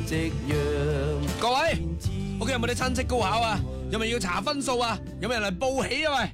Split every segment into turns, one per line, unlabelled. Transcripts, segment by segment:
夕陽。
各位，屋企有冇啲親戚高考啊？有冇要查分數啊？有冇人嚟報喜啊？喂！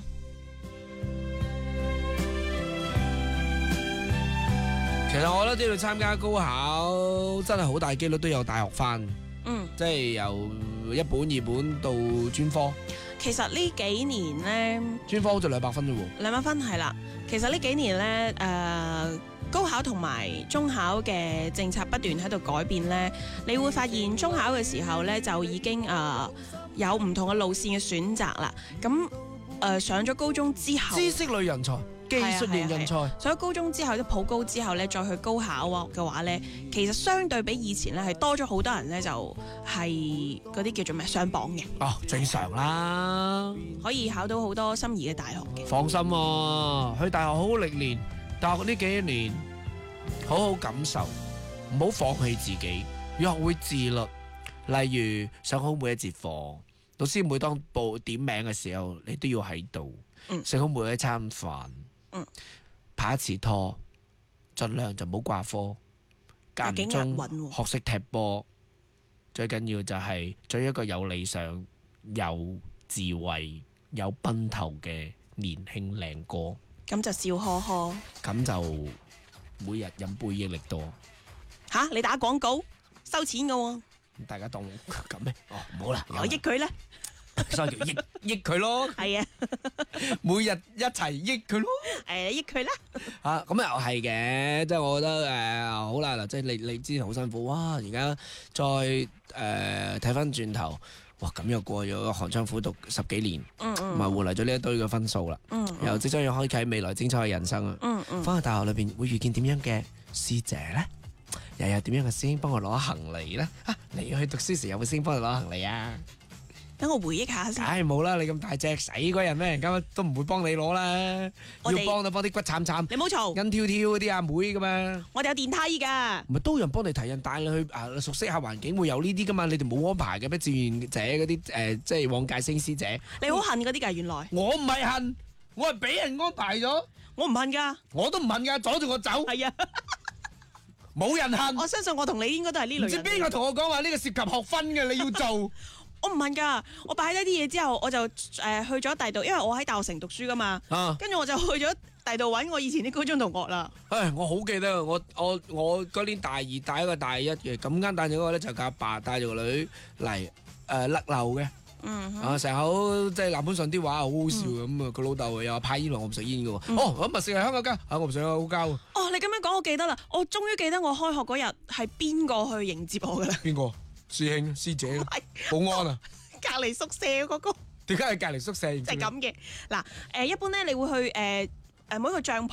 其實我覺得呢度參加高考真係好大機率都有大學返，即係由一本二本到專科。
其實呢幾年呢，
專科好似200分啫喎。
200分係啦。其實呢幾年呢，高考同埋中考嘅政策不斷喺度改變呢，你會發現中考嘅時候呢，就已經有唔同嘅路線嘅選擇啦。咁上咗高中之後，
知識類人才、技術類人才，
上咗高中之後，即普高之後呢，再去高考嘅話呢，其實相對比以前呢，係多咗好多人呢，就係嗰啲叫做咩上榜嘅。
哦，正常啦，
可以考到好多心儀嘅大學嘅。
放心啊，去大學好好歷練，大學呢幾年好好感受，唔好放棄自己，要學會自律。例如上好每一節課，老師每當報點名嘅時候，你都要喺度，食好每一餐飯，拍一次拖，盡量就唔好掛科，間唔中學識踢波，最緊要就係做一個有理想、有智慧、有奔頭嘅年輕靚哥。
咁就笑呵呵，
咁就每日飲杯益力多。
吓，你打廣告收錢㗎喎。
大家當咁咩？哦，唔好啦，
我益佢咧，
所以叫益佢咯。
係啊，
每日一齊益佢咯。
益佢啦。
咁又係嘅，即係我覺得好啦嗱，即係你之前好辛苦，哇！而家再睇翻轉頭，哇！咁又過咗寒窗苦讀10幾年，咪換嚟咗呢一堆嘅分數啦。又即將要開啟未來精彩嘅人生啊！翻去大學裏邊會遇見點樣嘅師姐咧？又有點樣嘅師兄幫我攞行李咧？你去讀書時有冇師兄幫你攞行李啊？
等我回憶下先。
唉，冇啦！你咁大隻死鬼人咩？人家都唔會幫你攞啦。要幫就幫啲骨慘慘、
你唔好嘈、
韌跳跳嗰啲阿妹噶嘛。
我哋有電梯㗎。
唔係都有人幫你提人帶你去熟悉下環境，會有呢啲噶嘛？你哋冇安排嘅咩？志願者嗰啲即係往屆星師姐。
你好恨嗰啲㗎，原來。
我唔係恨，我係俾人安排咗。
我唔恨㗎。
我都唔恨㗎，阻住我走。
係啊。
冇人恨。
我相信我同你應該都係呢類人。
唔知邊個同我講話呢個涉及學分嘅，你要做。
我唔問㗎，我擺低啲嘢之後，我就去咗第度，因為我喺大學城讀書㗎嘛。跟住我就去咗第度揾我以前啲高中同學啦。
唉，我好記得我嗰年大二帶一個大一嘅，咁啱帶咗個咧就教阿爸帶住個女嚟甩漏嘅。成口即係南本上啲話好好笑咁啊！個老豆又話派煙話我唔食煙嘅喎。咁咪食係香口膠，我唔食香口膠。
哦，你咁樣講我記得啦，我終於記得我開學嗰日係邊個去迎接我㗎啦。
邊個？師兄師姐保安啊？
隔離宿舍嗰個。
點解係隔離宿舍？
即係咁嘅嗱，一般咧你會去每一個帳篷。